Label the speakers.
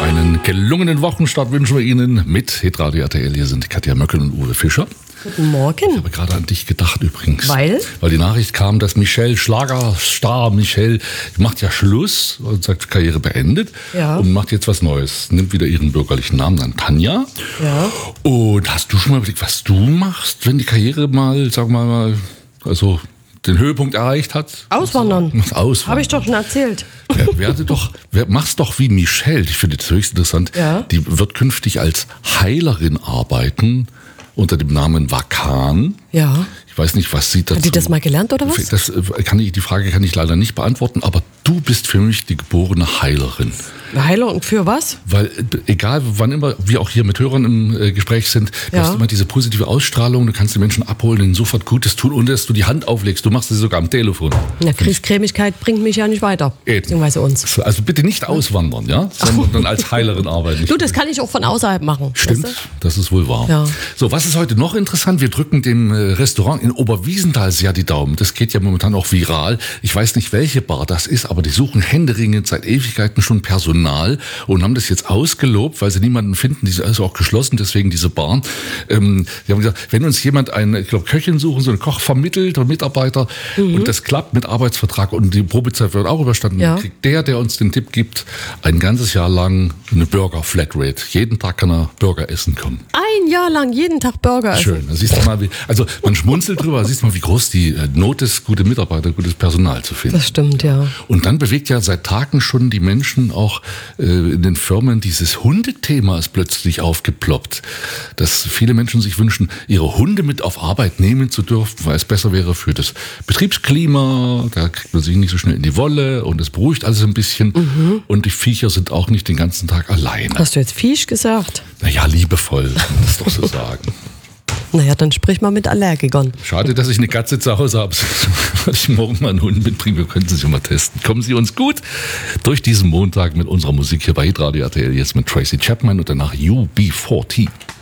Speaker 1: Einen gelungenen Wochenstart wünschen wir Ihnen mit Hitradio RTL. Hier sind Katja Möckel und Uwe Fischer.
Speaker 2: Guten Morgen.
Speaker 1: Ich habe gerade an dich gedacht übrigens.
Speaker 2: Weil?
Speaker 1: Weil die Nachricht kam, dass Michelle, Schlagerstar Michelle, macht ja Schluss und sagt, Karriere beendet.
Speaker 2: Ja.
Speaker 1: Und macht jetzt was Neues. Nimmt wieder ihren bürgerlichen Namen, dann Tanja.
Speaker 2: Ja.
Speaker 1: Und hast du schon mal überlegt, was du machst, wenn die Karriere mal, sagen wir mal, also den Höhepunkt erreicht hat?
Speaker 2: Auswandern.
Speaker 1: Auswandern.
Speaker 2: Habe ich doch schon erzählt.
Speaker 1: Mach's doch wie Michelle. Ich finde das höchst interessant.
Speaker 2: Ja.
Speaker 1: Die wird künftig als Heilerin arbeiten unter dem Namen Vakan.
Speaker 2: Ja.
Speaker 1: Ich weiß nicht, was sie dazu...
Speaker 2: Hat die das mal gelernt oder was?
Speaker 1: Die Frage kann ich leider nicht beantworten, aber du bist für mich die geborene Heilerin.
Speaker 2: Eine Heilung für was?
Speaker 1: Weil egal, wann immer wir auch hier mit Hörern im Gespräch sind, du hast immer diese positive Ausstrahlung, du kannst den Menschen abholen, ihnen sofort Gutes tun, ohne dass du die Hand auflegst. Du machst es sogar am Telefon.
Speaker 2: Na, Kriegscremigkeit bringt mich ja nicht weiter. Beziehungsweise uns.
Speaker 1: Also bitte nicht auswandern, ja? Sondern dann als Heilerin arbeiten.
Speaker 2: Du, das kann ich auch von außerhalb machen.
Speaker 1: Stimmt,
Speaker 2: weißt du?
Speaker 1: Das ist wohl wahr.
Speaker 2: Ja.
Speaker 1: So, was ist heute noch interessant? Wir drücken dem Restaurant in Oberwiesenthal sehr die Daumen. Das geht ja momentan auch viral. Ich weiß nicht, welche Bar das ist, aber die suchen händeringend seit Ewigkeiten schon Personal und haben das jetzt ausgelobt, weil sie niemanden finden. Die ist also auch geschlossen, deswegen diese Bar. Die haben gesagt, wenn uns jemand eine Köchin suchen, so einen Koch vermittelt oder Mitarbeiter und das klappt mit Arbeitsvertrag und die Probezeit wird auch überstanden, dann kriegt der uns den Tipp gibt, ein ganzes Jahr lang eine Burger-Flatrate. Jeden Tag kann er Burger essen kommen.
Speaker 2: Ein Jahr lang jeden Tag Burger essen.
Speaker 1: Schön. Da siehst du mal, also man schmunzelt drüber, siehst du mal, wie groß die Not ist, gute Mitarbeiter, gutes Personal zu finden.
Speaker 2: Das stimmt, ja.
Speaker 1: Und dann bewegt ja seit Tagen schon die Menschen auch in den Firmen, dieses Hundethema ist plötzlich aufgeploppt. Dass viele Menschen sich wünschen, ihre Hunde mit auf Arbeit nehmen zu dürfen, weil es besser wäre für das Betriebsklima, da kriegt man sich nicht so schnell in die Wolle und es beruhigt alles ein bisschen. Und die Viecher sind auch nicht den ganzen Tag alleine.
Speaker 2: Hast du jetzt Viech gesagt?
Speaker 1: Naja, liebevoll, kann man das doch so sagen.
Speaker 2: Naja, dann sprich mal mit Allergikern.
Speaker 1: Schade, dass ich eine Katze zu Hause habe, weil ich morgen mal einen Hund mitbringe. Wir könnten sie mal testen. Kommen Sie uns gut durch diesen Montag mit unserer Musik hier bei Hitradio RTL. Jetzt mit Tracy Chapman und danach UB40.